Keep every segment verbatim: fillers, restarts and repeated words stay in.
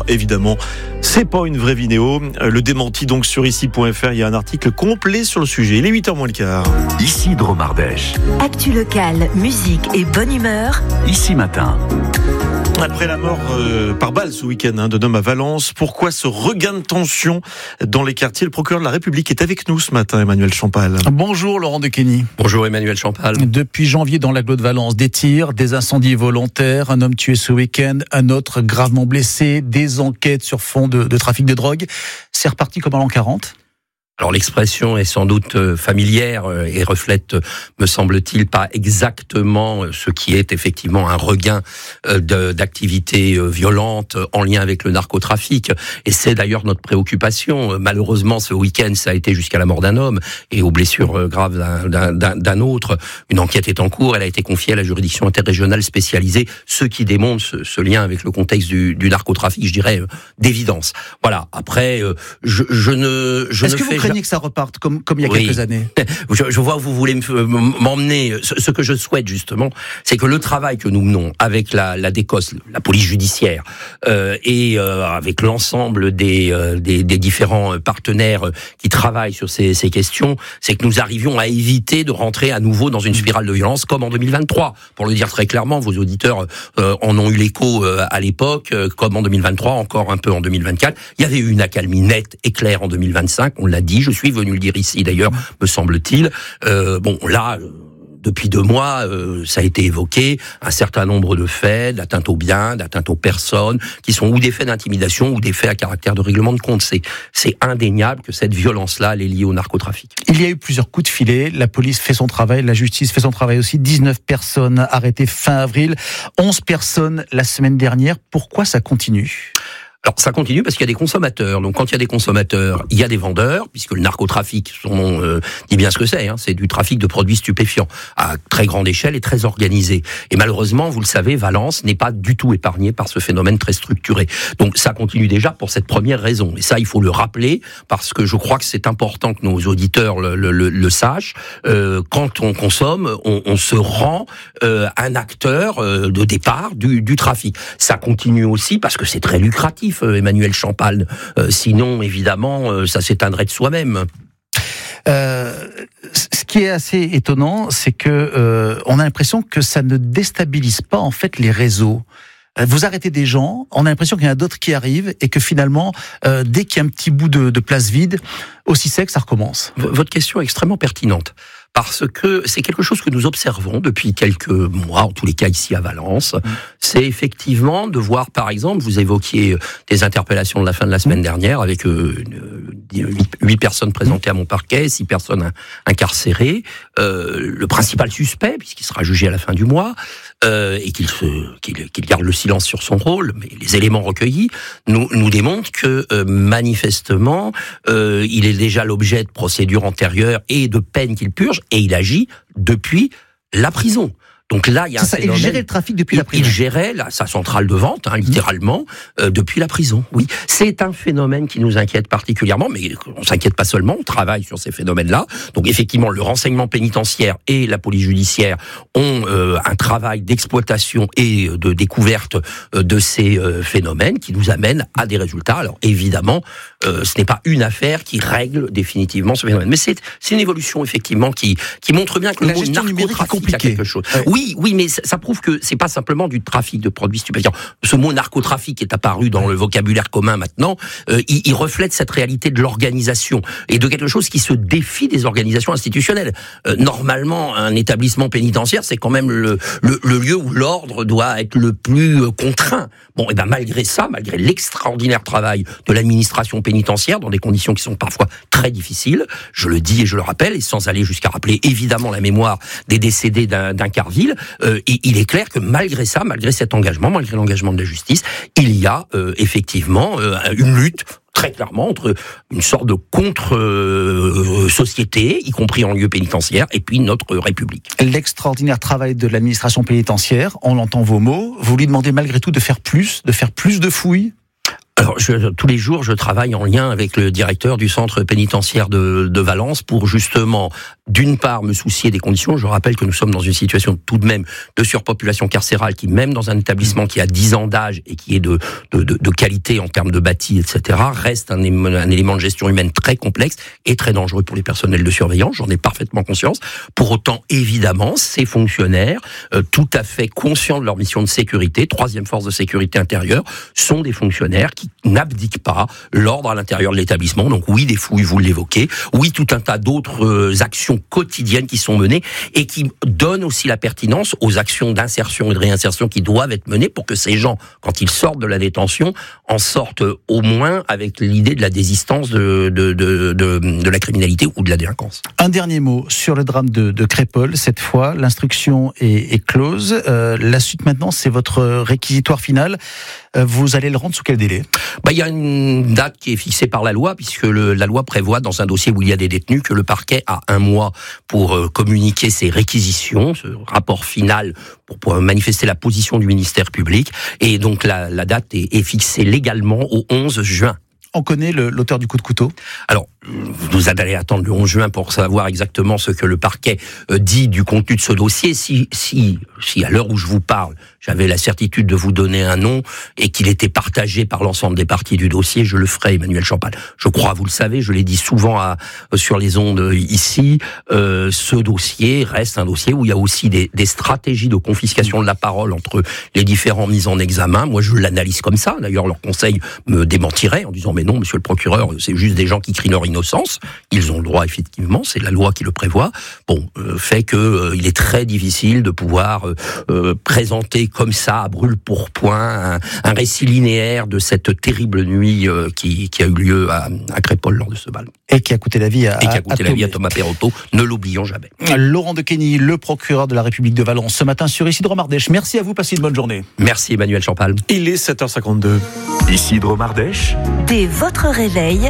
évidemment, c'est pas une vraie vidéo. Le démenti donc sur ici point f r, il y a un article complet sur le sujet. Il est huit heures moins le quart. Ici Dromardèche. Actu locale, musique et bonne humeur. Ici Matin. Après la mort euh, par balle ce week-end hein, d'un homme à Valence, pourquoi ce regain de tension dans les quartiers? Le procureur de la République est avec nous ce matin, Emmanuel Champal. Bonjour Laurent Dequeny. Bonjour Emmanuel Champal. Depuis janvier dans l'agglo de Valence, des tirs, des incendies volontaires, un homme tué ce week-end, un autre gravement blessé, des enquêtes sur fond de, de trafic de drogue. C'est reparti comme en l'an quarante. Alors l'expression est sans doute familière et reflète, me semble-t-il, pas exactement ce qui est effectivement un regain de, d'activités violentes en lien avec le narcotrafic. Et c'est d'ailleurs notre préoccupation. Malheureusement, ce week-end, ça a été jusqu'à la mort d'un homme et aux blessures graves d'un, d'un, d'un autre. Une enquête est en cours. Elle a été confiée à la juridiction interrégionale spécialisée, ce qui démontre ce, ce lien avec le contexte du, du narcotrafic, je dirais, d'évidence. Voilà. Après, je, je ne, je Est-ce ne que fais vous craignez que ça reparte comme, comme il y a oui. quelques années? je, je vois où vous voulez m'emmener. Ce, ce que je souhaite justement, c'est que le travail que nous menons avec la, la DECOS, la police judiciaire, euh, et euh, avec l'ensemble des, euh, des, des différents partenaires qui travaillent sur ces, ces questions, c'est que nous arrivions à éviter de rentrer à nouveau dans une spirale de violence comme en deux mille vingt-trois. Pour le dire très clairement, vos auditeurs euh, en ont eu l'écho euh, à l'époque, euh, comme en deux mille vingt-trois, encore un peu en deux mille vingt-quatre. Il y avait eu une accalmie nette et claire en deux mille vingt-cinq, on l'a dit. Je suis venu le dire ici, d'ailleurs, me semble-t-il. Euh, bon, là, euh, depuis deux mois, euh, ça a été évoqué, un certain nombre de faits, d'atteinte aux biens, d'atteinte aux personnes, qui sont ou des faits d'intimidation ou des faits à caractère de règlement de compte. C'est, c'est indéniable que cette violence-là, elle est liée au narcotrafic. Il y a eu plusieurs coups de filet, la police fait son travail, la justice fait son travail aussi. dix-neuf personnes arrêtées fin avril, onze personnes la semaine dernière. Pourquoi ça continue ? Alors ça continue parce qu'il y a des consommateurs. Donc quand il y a des consommateurs, il y a des vendeurs, puisque le narcotrafic, son nom euh, dit bien ce que c'est. Hein, c'est du trafic de produits stupéfiants à très grande échelle et très organisé. Et malheureusement, vous le savez, Valence n'est pas du tout épargnée par ce phénomène très structuré. Donc ça continue déjà pour cette première raison. Et ça, il faut le rappeler parce que je crois que c'est important que nos auditeurs le, le, le, le sachent. Euh, quand on consomme, on, on se rend euh, un acteur euh, de départ du, du trafic. Ça continue aussi parce que c'est très lucratif. Emmanuel Champal, euh, sinon évidemment euh, ça s'éteindrait de soi-même. Euh, ce qui est assez étonnant, c'est que euh, on a l'impression que ça ne déstabilise pas en fait les réseaux. Vous arrêtez des gens, on a l'impression qu'il y en a d'autres qui arrivent et que finalement, euh, dès qu'il y a un petit bout de, de place vide, aussi sec, ça recommence. V- votre question est extrêmement pertinente. Parce que c'est quelque chose que nous observons depuis quelques mois, en tous les cas ici à Valence. Mmh. C'est effectivement de voir, par exemple, vous évoquiez des interpellations de la fin de la semaine mmh. dernière avec euh, huit personnes présentées à mon parquet, six personnes incarcérées. Euh, le principal suspect, puisqu'il sera jugé à la fin du mois, euh, et qu'il, se, qu'il, qu'il garde le silence sur son rôle, mais les éléments recueillis nous, nous démontrent que euh, manifestement, euh, il est déjà l'objet de procédures antérieures et de peines qu'il purge. Et il agit depuis la prison. Donc là, il y a c'est un ça, il gérait le trafic depuis il, la prison. Il gérait la, sa centrale de vente, hein, littéralement, mmh. euh, depuis la prison. Oui, c'est un phénomène qui nous inquiète particulièrement, mais on s'inquiète pas seulement, on travaille sur ces phénomènes-là. Donc effectivement, le renseignement pénitentiaire et la police judiciaire ont euh, un travail d'exploitation et de découverte euh, de ces euh, phénomènes qui nous amènent à des résultats. Alors évidemment, euh, ce n'est pas une affaire qui règle définitivement ce phénomène, mais c'est, c'est une évolution effectivement qui qui montre bien que la le mot gestion numérique est compliquée. A quelque chose. Ouais. Oui, oui, mais ça prouve que c'est pas simplement du trafic de produits stupéfiants. Ce mot narcotrafic est apparu dans le vocabulaire commun maintenant. Euh, il, il reflète cette réalité de l'organisation et de quelque chose qui se défie des organisations institutionnelles. Euh, normalement, un établissement pénitentiaire, c'est quand même le, le, le lieu où l'ordre doit être le plus contraint. Bon, et ben malgré ça, malgré l'extraordinaire travail de l'administration pénitentiaire dans des conditions qui sont parfois très difficiles, je le dis et je le rappelle, et sans aller jusqu'à rappeler évidemment la mémoire des décédés d'un, d'un Carville, Euh, il est clair que malgré ça, malgré cet engagement, malgré l'engagement de la justice, il y a euh, effectivement euh, une lutte très clairement entre une sorte de contre-société, euh, y compris en lieu pénitentiaire, et puis notre République. L'extraordinaire travail de l'administration pénitentiaire, on entend vos mots, vous lui demandez malgré tout de faire plus, de faire plus de fouilles ? Alors, je, tous les jours, je travaille en lien avec le directeur du centre pénitentiaire de, de Valence pour justement, d'une part, me soucier des conditions. Je rappelle que nous sommes dans une situation tout de même de surpopulation carcérale qui, même dans un établissement qui a dix ans d'âge et qui est de, de, de, de qualité en termes de bâti, et cetera, reste un, un élément de gestion humaine très complexe et très dangereux pour les personnels de surveillance. J'en ai parfaitement conscience. Pour autant, évidemment, ces fonctionnaires, euh, tout à fait conscients de leur mission de sécurité, troisième force de sécurité intérieure, sont des fonctionnaires qui n'abdiquent pas l'ordre à l'intérieur de l'établissement. Donc oui, des fouilles, vous l'évoquez. Oui, tout un tas d'autres euh, actions quotidiennes qui sont menées et qui donnent aussi la pertinence aux actions d'insertion et de réinsertion qui doivent être menées pour que ces gens, quand ils sortent de la détention, en sortent au moins avec l'idée de la désistance de, de, de, de, de la criminalité ou de la délinquance. Un dernier mot sur le drame de, de Crépol. Cette fois, l'instruction est, est close. Euh, la suite maintenant, c'est votre réquisitoire final. Euh, vous allez le rendre sous quel délai ? Bah, il y a une date qui est fixée par la loi, puisque le, la loi prévoit, dans un dossier où il y a des détenus, que le parquet a un mois pour euh, communiquer ses réquisitions, ce rapport final pour, pour manifester la position du ministère public. Et donc la, la date est, est fixée légalement au onze juin. On connaît le, l'auteur du coup de couteau ? Alors, vous allez attendre le onze juin pour savoir exactement ce que le parquet dit du contenu de ce dossier. Si, si, si à l'heure où je vous parle, j'avais la certitude de vous donner un nom et qu'il était partagé par l'ensemble des parties du dossier, je le ferai, Emmanuel Champal. Je crois, vous le savez, je l'ai dit souvent à, sur les ondes ici, euh, ce dossier reste un dossier où il y a aussi des, des stratégies de confiscation de la parole entre les différents mis en examen. Moi, je l'analyse comme ça. D'ailleurs, leur conseil me démentirait en disant « Mais non, monsieur le procureur, c'est juste des gens qui crient leur innocence. » Ils ont le droit, effectivement, c'est la loi qui le prévoit. Bon, euh, fait que euh, il est très difficile de pouvoir euh, euh, présenter comme ça, à brûle-pourpoint, un, un récit linéaire de cette terrible nuit euh, qui, qui a eu lieu à, à Crépol lors de ce bal. Et qui a coûté la vie à, Et qui a coûté à la vie à Thomas Perotto, ne l'oublions jamais. Laurent Dequeny, le procureur de la République de Valence, ce matin sur Isidro Mardèche. Merci à vous, passez une bonne journée. Merci Emmanuel Champal. Il est sept heures cinquante-deux. Isidro Mardèche, Dès votre réveil,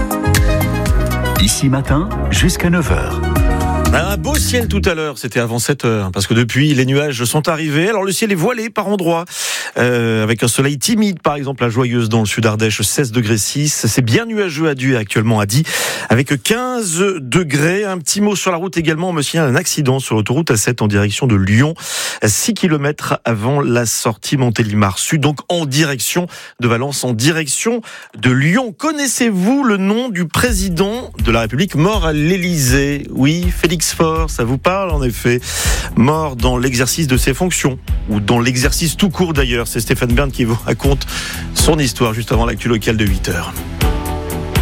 ici matin jusqu'à neuf heures. Un beau ciel tout à l'heure, c'était avant sept heures, parce que depuis, les nuages sont arrivés. Alors le ciel est voilé par endroits, euh, avec un soleil timide, par exemple à Joyeuse dans le sud Ardèche, seize degrés six. C'est bien nuageux à Dieu actuellement à Die, avec quinze degrés. Un petit mot sur la route également, on me signale un accident sur l'autoroute A sept en direction de Lyon, six kilomètres avant la sortie Montélimar Sud, donc en direction de Valence, en direction de Lyon. Connaissez-vous le nom du président de la République mort à l'Élysée ? Oui, Félix Faure, ça vous parle en effet. Mort dans l'exercice de ses fonctions, ou dans l'exercice tout court d'ailleurs. C'est Stéphane Bern qui vous raconte son histoire juste avant l'actu locale de huit heures.